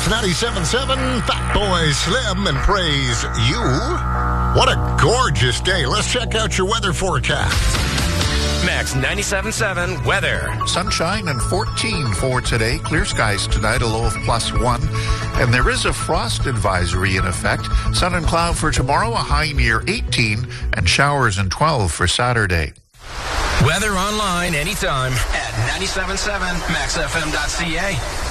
It's 97.7 Fat Boy Slim and Praise You. What a gorgeous day. Let's check out your weather forecast. Max 97.7 weather. Sunshine and 14 for today. Clear skies tonight, a low of +1. And there is a frost advisory in effect. Sun and cloud for tomorrow, a high near 18, and showers and 12 for Saturday. Weather online anytime at 97.7maxfm.ca.